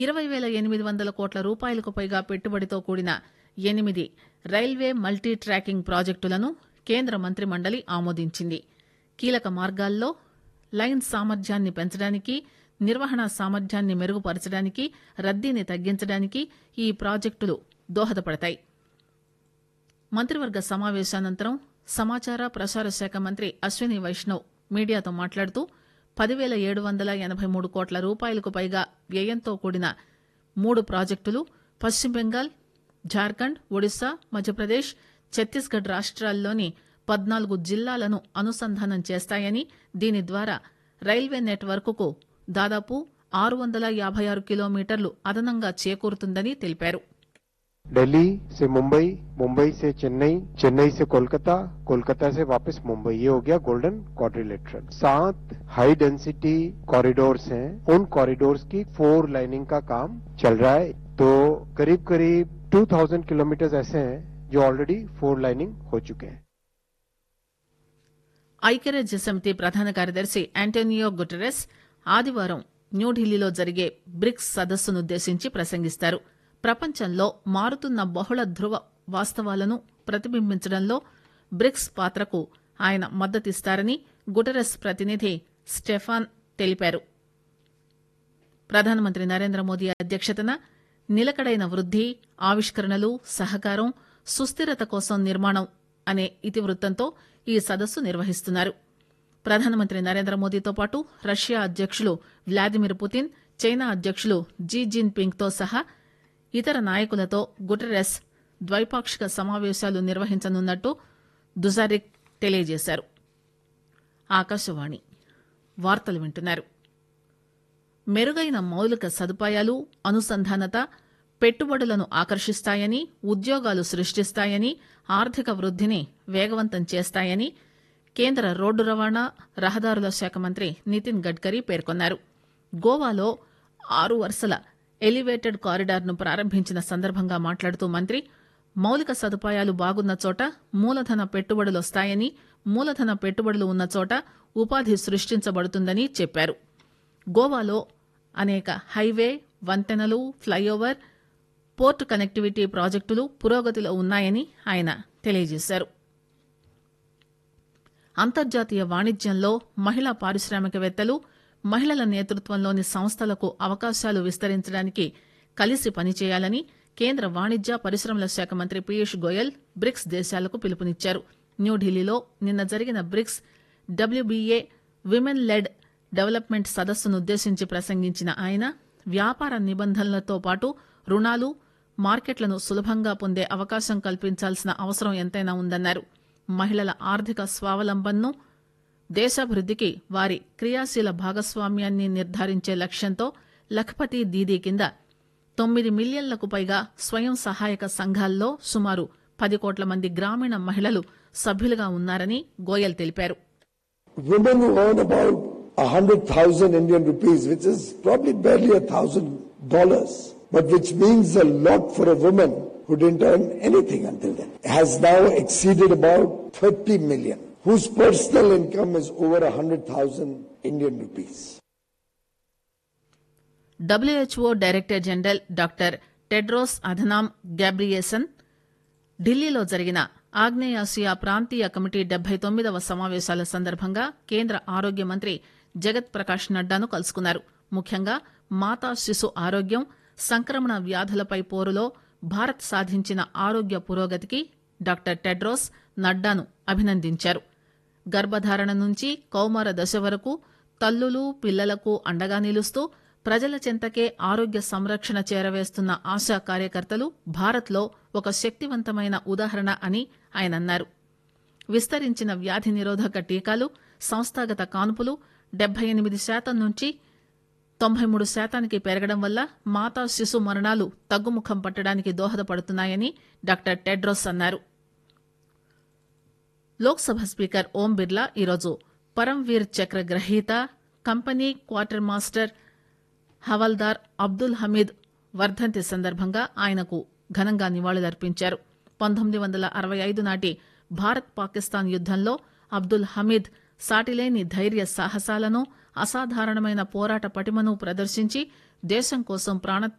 20,800 కోట్ల రూపాయలకు పైగా పెట్టుబడితో కూడిన 8 రైల్వే మల్టీ ట్రాకింగ్ ప్రాజెక్టులను కేంద్ర మంత్రి మండలి ఆమోదించింది. కీలక మార్గాల్లో లైన్ సామర్థ్యాన్ని పెంచడానికి, నిర్వహణ సామర్థ్యాన్ని మెరుగుపరచడానికి, రద్దీని తగ్గించడానికి ఈ ప్రాజెక్టులు దోహదపడతాయి. మంత్రివర్గ సమావేశానంతరం సమాచార ప్రసార శాఖ మంత్రి అశ్విని వైష్ణవ్ మీడియాతో మాట్లాడుతూ 10,783 కోట్ల రూపాయలకు పైగా వ్యయంతో కూడిన 3 ప్రాజెక్టులు పశ్చిమ బెంగాల్, జార్ఖండ్, ఒడిశా, మధ్యప్రదేశ్, ఛత్తీస్గఢ్ రాష్ట్రాల్లోని 14 జిల్లాలను అనుసంధానం చేస్తాయని, దీని ద్వారా రైల్వే నెట్వర్క్కు దాదాపు 656 కిలోమీటర్లు అదనంగా చేకూరుతుందని తెలిపారు. दिल्ली से मुंबई, मुंबई से चेन्नई, चेन्नई से कोलकाता, कोलकाता से वापस मुंबई, ये हो गया golden quadrilateral. 7 high density corridors हैं, उन कॉरिडोर्स की 4 लाइनिंग का काम चल रहा है। तो करीब करीब 2000 किलोमीटर ऐसे हैं जो ऑलरेडी 4 लाइनिंग हो चुके हैं. ఐక్యరాజ్య సమితి ప్రధాన కార్యదర్శి ఆంటోనియో గుటెరస్ ఆదివారం న్యూఢిల్లీలో జరిగే బ్రిక్స్ సదస్సునుద్దేశించి ప్రసంగిస్తారు. ప్రపంచంలో మారుతున్న బహుళ ధృవ వాస్తవాలను ప్రతిబింబించడంలో బ్రిక్స్ పాత్రకు ఆయన మద్దతిస్తారని గుటెరస్ ప్రతినిధి స్టెఫాన్ తెలిపారు. ప్రధానమంత్రి నరేంద్ర మోదీ అధ్యక్షతన నిలకడైన వృద్ది, ఆవిష్కరణలు, సహకారం, సుస్థిరత కోసం నిర్మాణం అనే ఇతివృత్తంతో ఈ సదస్సు నిర్వహిస్తున్నారు. ప్రధానమంత్రి నరేంద్ర మోదీతో పాటు రష్యా అధ్యక్షులు వ్లాదిమిర్ పుతిన్, చైనా అధ్యక్షులు జీ జిన్ పింగ్ తో సహా ఇతర నాయకులతో గుటెరస్ ద్వైపాక్షిక సమావేశాలు నిర్వహించనున్నట్టు దుజారిక్ తెలియజేశారు. ఆకాశవాణి వార్తలు వింటున్నారు. మెరుగైన మౌలిక సదుపాయాలు, అనుసంధానత పెట్టుబడులను ఆకర్షిస్తాయని, ఉద్యోగాలు సృష్టిస్తాయని, ఆర్థిక వృద్దిని వేగవంతం చేస్తాయని కేంద్ర రోడ్డు రవాణా, రహదారుల శాఖ మంత్రి నితిన్ గడ్కరీ పేర్కొన్నారు. గోవాలో 6 వరుసల ఎలివేటెడ్ కారిడార్ను ప్రారంభించిన సందర్భంగా మాట్లాడుతూ మంత్రి, మౌలిక సదుపాయాలు బాగున్న చోట మూలధన పెట్టుబడులొస్తాయని, మూలధన పెట్టుబడులు ఉన్న చోట ఉపాధి సృష్టించబడుతుందని చెప్పారు. గోవాలో అనేక హైవే, వంతెనలు, ఫ్లైఓవర్, పోర్టు కనెక్టివిటీ ప్రాజెక్టులు పురోగతిలో ఉన్నాయని ఆయన తెలియజేశారు. అంతర్జాతీయ వాణిజ్యంలో మహిళా పారిశ్రామికవేత్తలు, మహిళల నేతృత్వంలోని సంస్థలకు అవకాశాలు విస్తరించడానికి కలిసి పనిచేయాలని కేంద్ర వాణిజ్య పరిశ్రమల శాఖ మంత్రి పీయూష్ గోయల్ బ్రిక్స్ దేశాలకు పిలుపునిచ్చారు. న్యూఢిల్లీలో నిన్న జరిగిన bricks WBA women led development సదస్సునుద్దేశించి ప్రసంగించిన ఆయన, వ్యాపార నిబంధనలతో పాటు రుణాలు, మార్కెట్లను సులభంగా పొందే అవకాశం కల్పించాల్సిన అవసరం ఎంతైనా ఉందన్నారు. మహిళల ఆర్థిక స్వావలంబనను, దేశాభివృద్దికి వారి క్రియాశీల భాగస్వామ్యాన్ని నిర్ధారించే లక్ష్యంతో లఖపతి దీదీ కింద 9 మిలియన్లకు పైగా స్వయం సహాయక సంఘాల్లో సుమారు 10 కోట్ల మంది గ్రామీణ మహిళలు సభ్యులుగా ఉన్నారని గోయల్ తెలిపారు. Women who earn about 100,000 Indian rupees, which is probably barely $1,000, but which means a lot for a woman who didn't earn anything until then, has now exceeded about 30 million, whose personal income is over 100,000 Indian rupees. WHO director general doctor Tedros Adhanom గ్యాబ్రియేసన్ ఢిల్లీలో జరిగిన ఆగ్నేయాసియా ప్రాంతీయ committee 79వ సమావేశాల సందర్భంగా కేంద్ర ఆరోగ్య మంత్రి జగత్ ప్రకాష్ నడ్డాను కలుసుకున్నారు. ముఖ్యంగా మాతా శిశు ఆరోగ్యం, సంక్రమణ వ్యాధులపై పోరులో భారత్ సాధించిన ఆరోగ్య పురోగతికి డాక్టర్ టెడ్రోస్ నడ్డాను అభినందించారు. గర్భధారణ నుంచి కౌమార దశ వరకు తల్లులు, పిల్లలకు అండగా నిలుస్తూ ప్రజల చెంతకే ఆరోగ్య సంరక్షణ చేరవేస్తున్న ఆశా కార్యకర్తలు భారత్లో ఒక శక్తివంతమైన ఉదాహరణ అని ఆయన అన్నారు. విస్తరించిన వ్యాధి నిరోధక టీకాలు, సంస్థాగత కాన్పులు 78% నుంచి 93% పెరగడం వల్ల మాతా శిశు మరణాలు తగ్గుముఖం పట్టడానికి దోహదపడుతున్నాయని డాక్టర్ టెడ్రోస్ అన్నారు. లోక్సభ స్పీకర్ ఓం బిర్లా ఈరోజు పరమ్వీర్ చక్ర గ్రహీత, company quarter master havildar Abdul Hamid వర్ధంతి సందర్భంగా ఆయనకు ఘనంగా నివాళులర్పించారు. 1965 నాటి భారత్ పాకిస్తాన్ యుద్దంలో అబ్దుల్ హమీద్ సాటిలేని ధైర్య సాహసాలను, అసాధారణమైన పోరాట పటిమను ప్రదర్శించి దేశం కోసం